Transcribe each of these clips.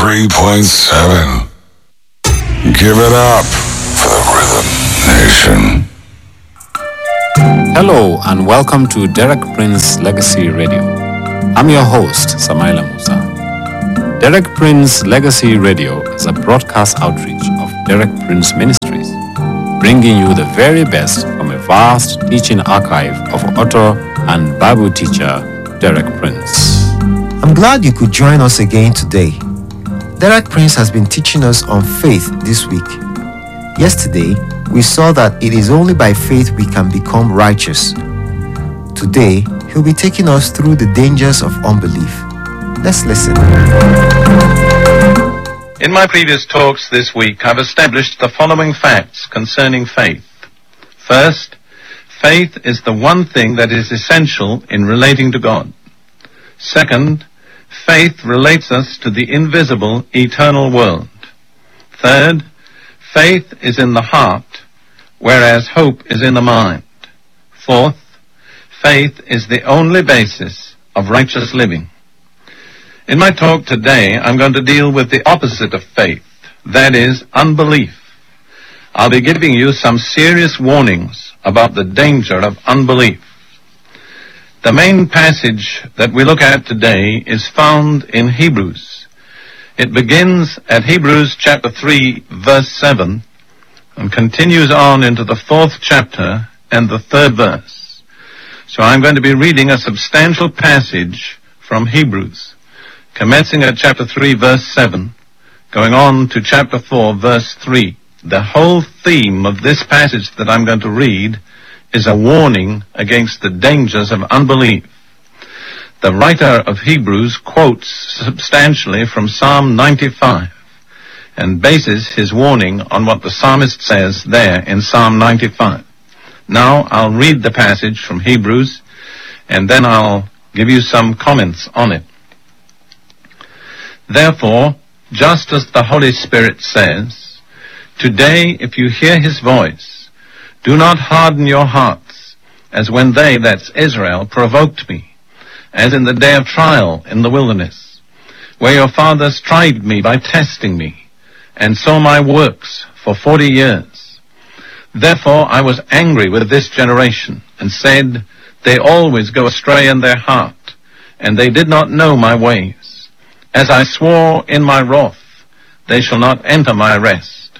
93.7. Give it up for the Rhythm Nation. Hello and welcome to Derek Prince Legacy Radio. I'm your host, Samaila Musa. Derek Prince Legacy Radio is a broadcast outreach of Derek Prince Ministries, bringing you the very best from a vast teaching archive of author and Bible teacher Derek Prince. I'm glad you could join us again today. Derek Prince has been teaching us on faith this week. Yesterday, we saw that it is only by faith we can become righteous. Today, he'll be taking us through the dangers of unbelief. Let's listen. In my previous talks this week, I've established the following facts concerning faith. First, faith is the one thing that is essential in relating to God. Second, faith relates us to the invisible, eternal world. Third, faith is in the heart, whereas hope is in the mind. Fourth, faith is the only basis of righteous living. In my talk today, I'm going to deal with the opposite of faith, that is, unbelief. I'll be giving you some serious warnings about the danger of unbelief. The main passage that we look at today is found in Hebrews. It begins at Hebrews chapter 3, verse 7, and continues on into the 4th chapter and the 3rd verse. So I'm going to be reading a substantial passage from Hebrews, commencing at chapter 3, verse 7, going on to chapter 4, verse 3. The whole theme of this passage that I'm going to read is a warning against the dangers of unbelief. The writer of Hebrews quotes substantially from Psalm 95 and bases his warning on what the psalmist says there in Psalm 95. Now I'll read the passage from Hebrews and then I'll give you some comments on it. Therefore, just as the Holy Spirit says, today if you hear his voice, do not harden your hearts, as when they, that's Israel, provoked me, as in the day of trial in the wilderness, where your fathers tried me by testing me, and saw my works for 40 years. Therefore I was angry with this generation, and said, they always go astray in their heart, and they did not know my ways. As I swore in my wrath, they shall not enter my rest.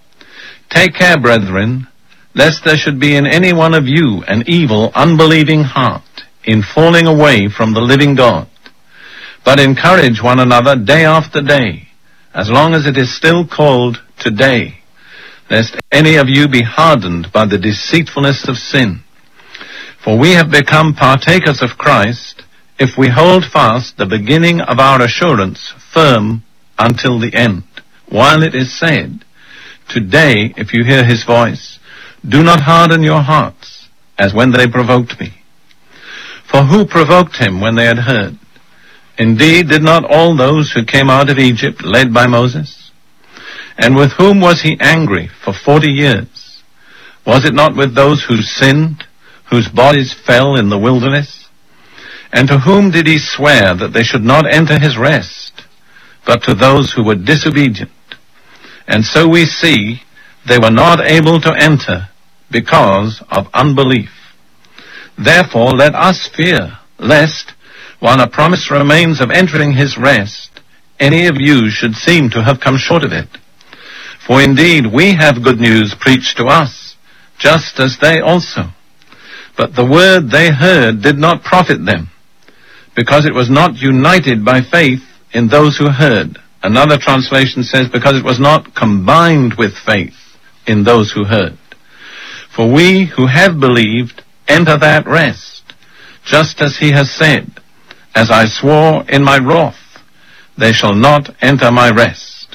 Take care, brethren, lest there should be in any one of you an evil, unbelieving heart, in falling away from the living God. But encourage one another day after day, as long as it is still called today, lest any of you be hardened by the deceitfulness of sin. For we have become partakers of Christ, if we hold fast the beginning of our assurance firm until the end. While it is said, today, if you hear his voice, do not harden your hearts, as when they provoked me. For who provoked him when they had heard? Indeed, did not all those who came out of Egypt led by Moses? And with whom was he angry for 40 years? Was it not with those who sinned, whose bodies fell in the wilderness? And to whom did he swear that they should not enter his rest, but to those who were disobedient? And so we see they were not able to enter because of unbelief. Therefore let us fear, lest, while a promise remains of entering his rest, any of you should seem to have come short of it. For indeed we have good news preached to us, just as they also. But the word they heard did not profit them, because it was not united by faith in those who heard. Another translation says, because it was not combined with faith in those who heard. For we who have believed enter that rest, just as he has said, as I swore in my wrath, they shall not enter my rest.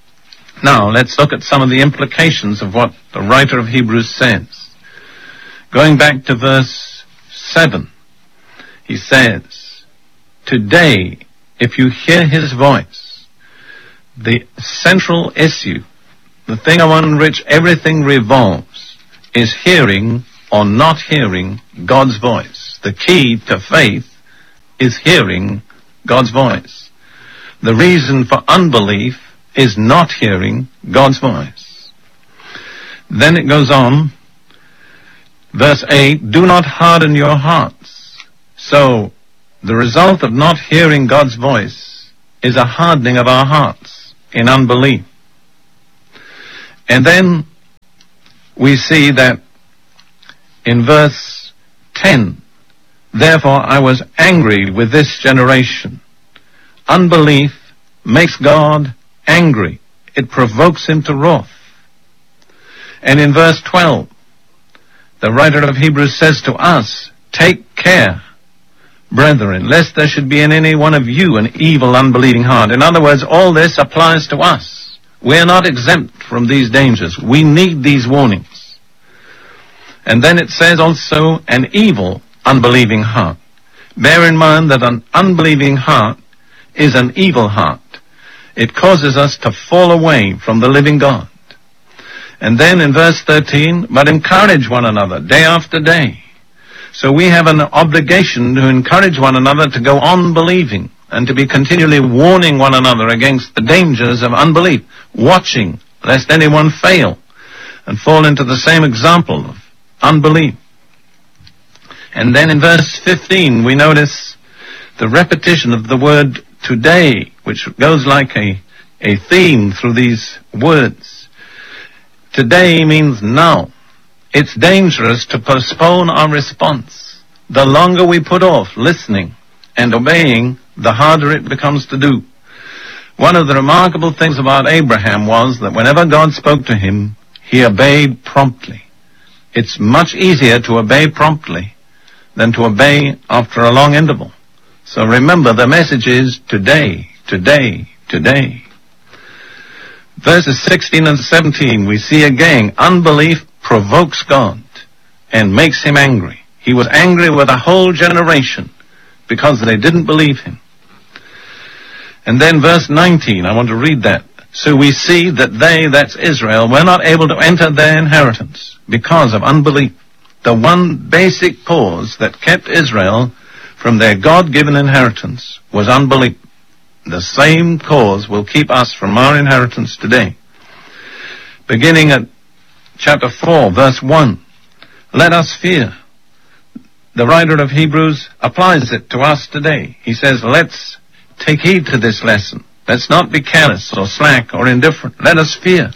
Now let's look at some of the implications of what the writer of Hebrews says. Going back to verse 7, he says, today, if you hear his voice, the central issue, the thing on which everything revolves, is hearing or not hearing God's voice. The key to faith is hearing God's voice. The reason for unbelief is not hearing God's voice. Then it goes on, verse 8, do not harden your hearts. So, the result of not hearing God's voice is a hardening of our hearts in unbelief. And then we see that in verse 10, therefore I was angry with this generation. Unbelief makes God angry. It provokes him to wrath. And in verse 12, the writer of Hebrews says to us, take care, brethren, lest there should be in any one of you an evil, unbelieving heart. In other words, all this applies to us. We're not exempt from these dangers. We need these warnings. And then it says also an evil, unbelieving heart. Bear in mind that an unbelieving heart is an evil heart. It causes us to fall away from the living God. And then in verse 13, but encourage one another day after day. So we have an obligation to encourage one another to go on believing and to be continually warning one another against the dangers of unbelief, watching lest anyone fail and fall into the same example of unbelief. And then in verse 15 we notice the repetition of the word today, which goes like a theme through these words. Today means now. It's dangerous to postpone our response. The longer we put off listening and obeying, the harder it becomes to do. One of the remarkable things about Abraham was that whenever God spoke to him, he obeyed promptly. It's much easier to obey promptly than to obey after a long interval. So remember, the message is today, today, today. Verses 16 and 17, we see again, unbelief provokes God and makes him angry. He was angry with a whole generation because they didn't believe him. And then verse 19, I want to read that. So we see that they, that's Israel, were not able to enter their inheritance because of unbelief. The one basic cause that kept Israel from their God-given inheritance was unbelief. The same cause will keep us from our inheritance today. Beginning at chapter 4, verse 1, let us fear. The writer of Hebrews applies it to us today. He says, let's take heed to this lesson. Let's not be careless or slack or indifferent. Let us fear.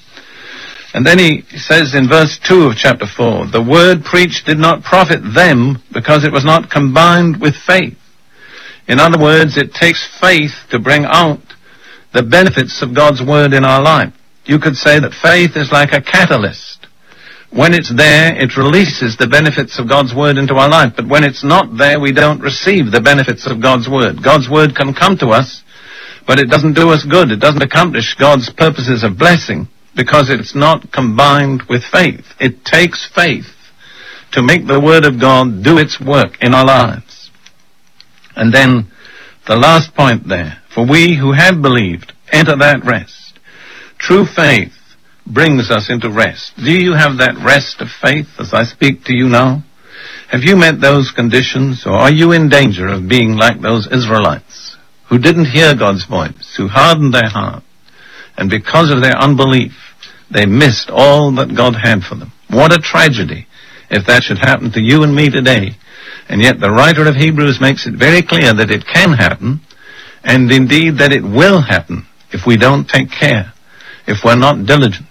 And then he says in verse 2 of chapter 4, the word preached did not profit them because it was not combined with faith. In other words, it takes faith to bring out the benefits of God's word in our life. You could say that faith is like a catalyst. When it's there, it releases the benefits of God's word into our life. But when it's not there, we don't receive the benefits of God's word. God's word can come to us, but it doesn't do us good. It doesn't accomplish God's purposes of blessing because it's not combined with faith. It takes faith to make the word of God do its work in our lives. And then the last point there, for we who have believed enter that rest. True faith brings us into rest. Do you have that rest of faith as I speak to you now? Have you met those conditions, or are you in danger of being like those Israelites who didn't hear God's voice, who hardened their heart, and because of their unbelief, they missed all that God had for them? What a tragedy if that should happen to you and me today. And yet the writer of Hebrews makes it very clear that it can happen, and indeed that it will happen if we don't take care, if we're not diligent.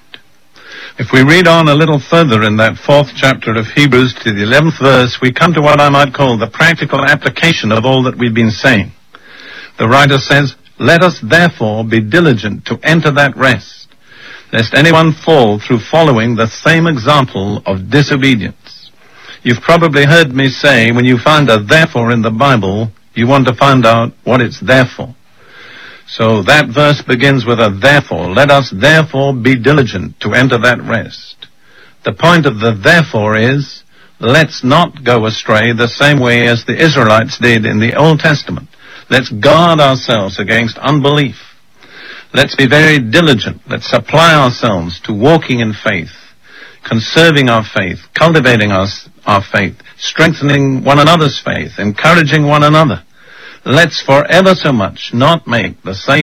If we read on a little further in that 4th chapter of Hebrews to the 11th verse, we come to what I might call the practical application of all that we've been saying. The writer says, let us therefore be diligent to enter that rest, lest anyone fall through following the same example of disobedience. You've probably heard me say, when you find a therefore in the Bible, you want to find out what it's there for. So that verse begins with a therefore. Let us therefore be diligent to enter that rest. The point of the therefore is, let's not go astray the same way as the Israelites did in the Old Testament. Let's guard ourselves against unbelief. Let's be very diligent. Let's apply ourselves to walking in faith, conserving our faith, cultivating our faith, strengthening one another's faith, encouraging one another. Let's forever so much not make the same.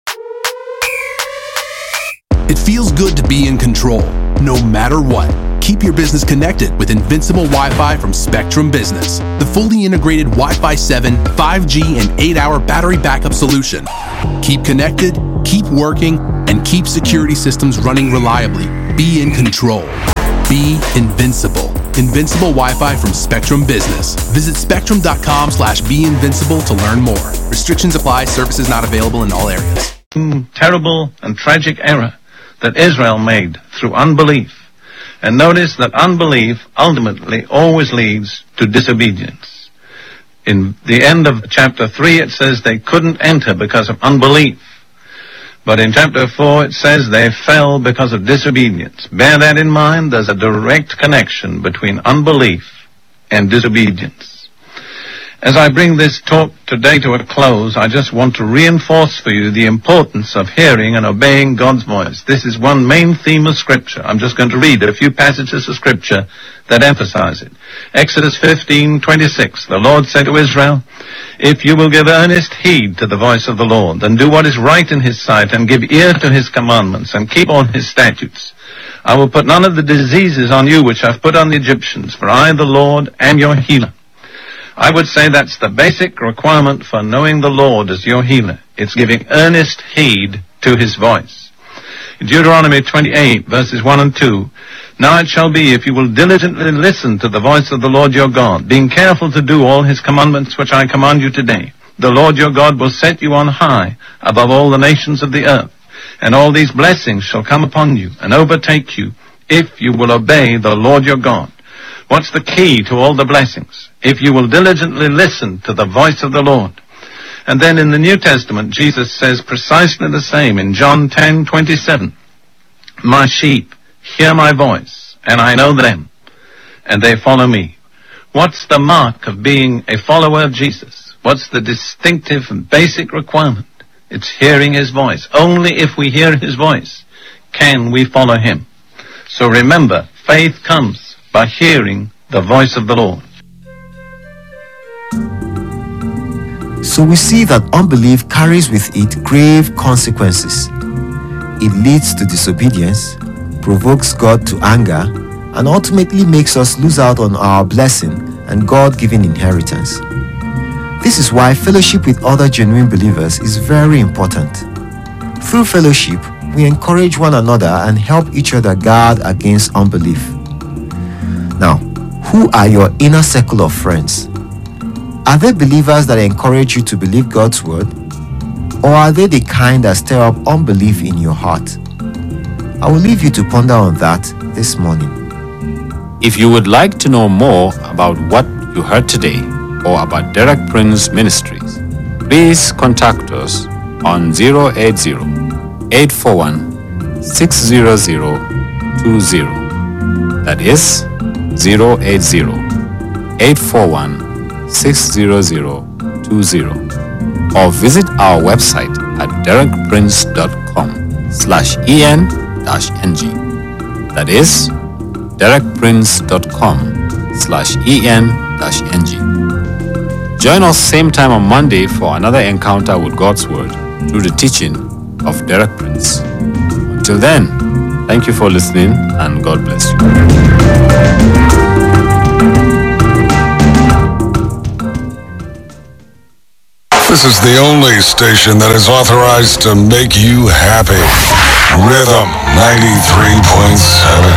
It feels good to be in control, no matter what. Keep your business connected with Invincible Wi-Fi from Spectrum Business, the fully integrated Wi-Fi 7, 5G, and 8-hour battery backup solution. Keep connected, keep working, and keep security systems running reliably. Be in control. Be invincible. Invincible Wi-Fi from Spectrum Business. Visit spectrum.com/beinvincible to learn more. Restrictions apply. Services not available in all areas. Terrible and tragic error that Israel made through unbelief. And notice that unbelief ultimately always leads to disobedience. In the end of chapter 3, it says they couldn't enter because of unbelief. But in chapter 4, it says they fell because of disobedience. Bear that in mind. There's a direct connection between unbelief and disobedience. As I bring this talk today to a close, I just want to reinforce for you the importance of hearing and obeying God's voice. This is one main theme of Scripture. I'm just going to read a few passages of Scripture that emphasize it. Exodus 15:26, the Lord said to Israel, "If you will give earnest heed to the voice of the Lord, and do what is right in his sight, and give ear to his commandments, and keep all his statutes, I will put none of the diseases on you which I've put on the Egyptians, for I, the Lord, am your healer." I would say that's the basic requirement for knowing the Lord as your healer. It's giving earnest heed to his voice. In Deuteronomy 28, verses 1 and 2, "Now it shall be, if you will diligently listen to the voice of the Lord your God, being careful to do all his commandments which I command you today, the Lord your God will set you on high above all the nations of the earth, and all these blessings shall come upon you and overtake you if you will obey the Lord your God." What's the key to all the blessings? If you will diligently listen to the voice of the Lord. And then in the New Testament, Jesus says precisely the same in John 10:27. "My sheep hear my voice, and I know them, and they follow me." What's the mark of being a follower of Jesus? What's the distinctive and basic requirement? It's hearing his voice. Only if we hear his voice can we follow him. So remember, faith comes by hearing the voice of the Lord. So we see that unbelief carries with it grave consequences. It leads to disobedience, provokes God to anger, and ultimately makes us lose out on our blessing and God-given inheritance. This is why fellowship with other genuine believers is very important. Through fellowship, we encourage one another and help each other guard against unbelief. Now, who are your inner circle of friends? Are they believers that encourage you to believe God's word? Or are they the kind that stir up unbelief in your heart? I will leave you to ponder on that this morning. If you would like to know more about what you heard today or about Derek Prince Ministries, please contact us on 080-841-60020. That is 080-841-60020, or visit our website at derekprince.com/en-ng. That is derekprince.com/en-ng. Join us same time on Monday for another encounter with God's Word through the teaching of Derek Prince. Until then, thank you for listening, and God bless you. This is the only station that is authorized to make you happy. Rhythm 93.7.